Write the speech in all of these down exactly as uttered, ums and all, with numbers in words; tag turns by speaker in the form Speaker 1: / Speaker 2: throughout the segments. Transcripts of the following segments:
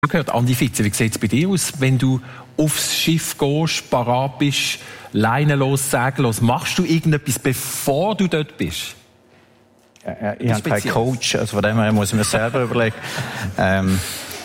Speaker 1: Gehört. Andi Fitze, wie sieht es bei dir aus, wenn du aufs Schiff gehst, parat bist, leinenlos, segellos? Machst du irgendetwas, bevor du dort bist?
Speaker 2: Ja, ich habe keinen Coach, also von dem her muss ich mir selber überlegen. Ähm,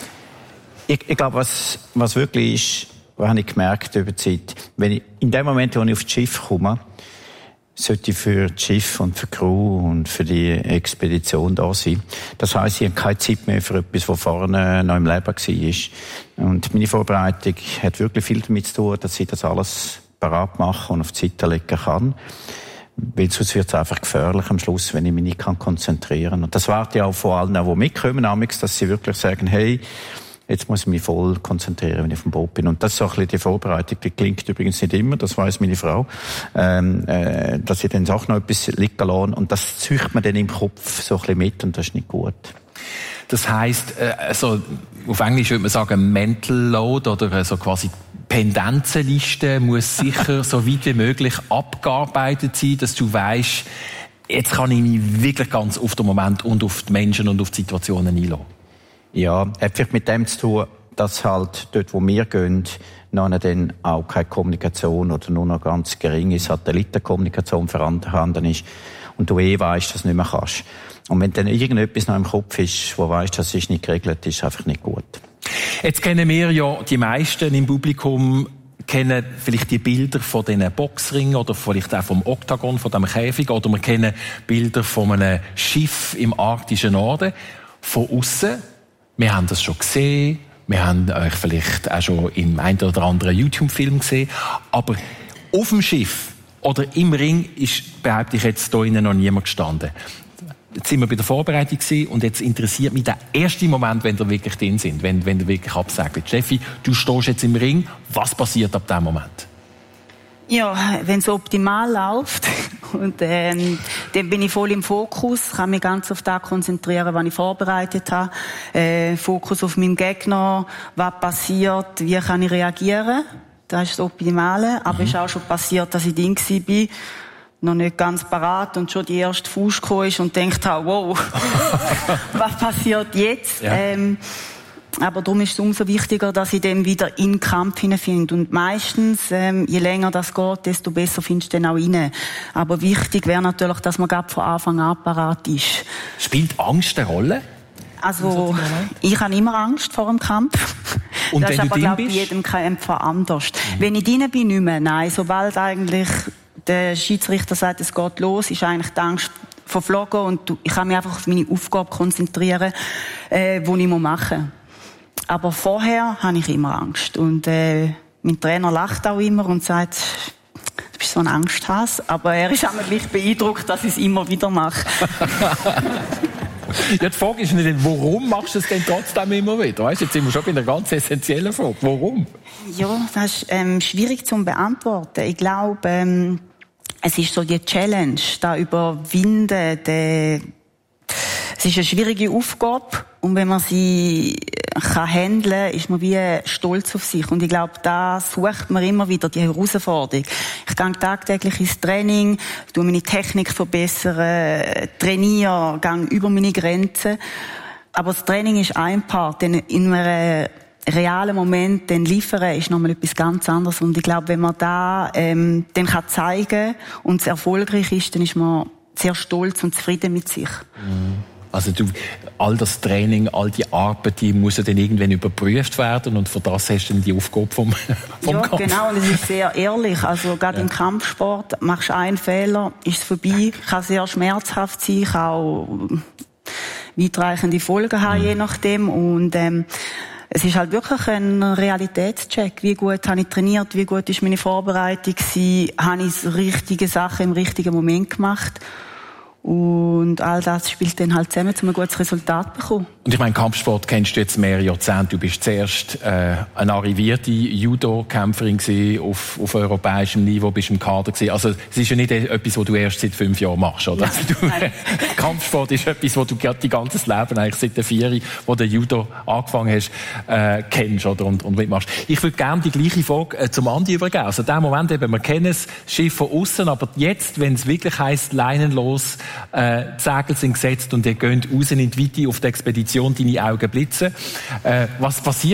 Speaker 2: ich, ich glaube, was, was wirklich ist, was habe ich gemerkt über die Zeit, wenn ich, in dem Moment, wo ich aufs Schiff komme, sollte ich für das Schiff und für die Crew und für die Expedition da sein. Das heisst, ich habe keine Zeit mehr für etwas, was vorne noch im Leben war. Und meine Vorbereitung hat wirklich viel damit zu tun, dass ich das alles parat mache und auf die Seite legen kann. Weil sonst wird es einfach gefährlich am Schluss, wenn ich mich nicht konzentrieren kann. Und das warte ich auch von allen, die mitkommen, dass sie wirklich sagen, hey, jetzt muss ich mich voll konzentrieren, wenn ich auf dem Boot bin. Und das ist auch ein bisschen die Vorbereitung. Die klingt übrigens nicht immer, das weiss meine Frau, ähm, äh, dass ich dann auch noch etwas liegen lasse. Und das zücht man dann im Kopf so ein bisschen mit und das ist nicht gut.
Speaker 1: Das heisst, äh, also, auf Englisch würde man sagen, Mental Load oder äh, so quasi Pendenzenliste muss sicher so weit wie möglich abgearbeitet sein, dass du weisst, jetzt kann ich mich wirklich ganz auf den Moment und auf die Menschen und auf die Situationen einlassen.
Speaker 2: Ja, hat vielleicht mit dem zu tun, dass halt dort, wo wir gehen, noch dann auch keine Kommunikation oder nur noch ganz geringe Satellitenkommunikation vorhanden ist und du eh weisst, dass du nicht mehr kannst. Und wenn dann irgendetwas noch im Kopf ist, wo weisst, das ist nicht geregelt, ist einfach nicht gut.
Speaker 1: Jetzt kennen wir ja, die meisten im Publikum kennen vielleicht die Bilder von diesen Boxringen oder vielleicht auch vom Oktagon, von dem Käfig, oder wir kennen Bilder von einem Schiff im arktischen Norden. Von aussen, wir haben das schon gesehen, wir haben euch vielleicht auch schon im einen oder anderen YouTube-Film gesehen, aber auf dem Schiff oder im Ring ist, behaupte ich jetzt, hier innen noch niemand gestanden. Jetzt sind wir bei der Vorbereitung gewesen und jetzt interessiert mich der erste Moment, wenn wir wirklich drin sind, wenn, wenn ihr wirklich absegelt. Steffi, du stehst jetzt im Ring. Was passiert ab diesem Moment?
Speaker 3: Ja, wenn es optimal läuft und ähm, dann bin ich voll im Fokus, kann mich ganz auf das konzentrieren, was ich vorbereitet habe. Äh, Fokus auf meinen Gegner, was passiert, wie kann ich reagieren. Das ist das Optimale. Aber es mhm. ist auch schon passiert, dass ich drin war, noch nicht ganz parat und schon die erste Faust gekommen ist und denkt habe, wow, was passiert jetzt? Ja. Ähm, aber darum ist es umso wichtiger, dass ich dann wieder in den Kampf hineinfinde. Und meistens, ähm, je länger das geht, desto besser findest du dann auch rein. Aber wichtig wäre natürlich, dass man gerade von Anfang an parat ist.
Speaker 1: Spielt Angst eine Rolle?
Speaker 3: Also, ich habe immer Angst vor dem Kampf.
Speaker 1: Und
Speaker 3: das
Speaker 1: wenn
Speaker 3: ist aber,
Speaker 1: du
Speaker 3: glaube
Speaker 1: bist?
Speaker 3: ich, jedem Kämpfer anders. Mhm. Wenn ich drin bin, nicht mehr. Nein, sobald eigentlich der Schiedsrichter sagt, es geht los, ist eigentlich die Angst verflogen und ich kann mich einfach auf meine Aufgabe konzentrieren, äh, die ich machen muss. Aber vorher habe ich immer Angst. Und äh, mein Trainer lacht auch immer und sagt, du bist so ein Angsthase. Aber er ist auch gleich beeindruckt, dass ich es immer wieder mache.
Speaker 1: Ja, die Frage ist nicht, warum machst du es denn trotzdem immer wieder? Weißt, jetzt sind wir schon bei einer ganz essentiellen Frage. Warum?
Speaker 3: Ja, das ist ähm, schwierig zu beantworten. Ich glaube, ähm, es ist so die Challenge, da überwinden. Der es ist eine schwierige Aufgabe und wenn man sie kann handeln, ist man wie stolz auf sich. Und ich glaube, da sucht man immer wieder die Herausforderung. Ich gehe tagtäglich ins Training, tue meine Technik verbessern, trainiere, gehe über meine Grenzen. Aber das Training ist ein Part, denn in einem realen Moment den liefern ist nochmal etwas ganz anderes. Und ich glaube, wenn man da ähm, dann kann zeigen und es erfolgreich ist, dann ist man sehr stolz und zufrieden mit sich.
Speaker 1: Mhm. Also du, all das Training, all die Arbeit, die muss ja dann irgendwann überprüft werden und für das hast du dann die Aufgabe vom, vom
Speaker 3: ja,
Speaker 1: Kampf.
Speaker 3: Genau, und es ist sehr ehrlich. Also gerade ja. im Kampfsport machst du einen Fehler, ist es vorbei, kann sehr schmerzhaft sein, kann auch weitreichende Folgen haben, mhm. je nachdem. Und ähm, es ist halt wirklich ein Realitätscheck. Wie gut habe ich trainiert, wie gut ist meine Vorbereitung gewesen, habe ich die richtigen Sachen im richtigen Moment gemacht. Und all das spielt dann halt zusammen, um ein gutes Resultat zu bekommen.
Speaker 1: Und ich meine, Kampfsport kennst du jetzt mehrere Jahrzehnte. Du bist zuerst äh, eine arrivierte Judo-Kämpferin gewesen, auf, auf europäischem Niveau, bist im Kader gewesen. Also es ist ja nicht etwas, was du erst seit fünf Jahren machst, oder? Also, du, Kampfsport ist etwas, was du dein ganzes Leben, eigentlich seit der Vieri, wo du Judo angefangen hast, äh, kennst, oder? Und, und mitmachst. Ich würde gerne die gleiche Frage äh, zum Andi übergeben. Also in dem Moment eben, wir kennen das Schiff von außen, aber jetzt, wenn es wirklich heisst, leinenlos, äh, die Segel sind gesetzt und ihr geht raus in die Weite auf die Expedition, deine Augen blitzen. Äh, was passiert?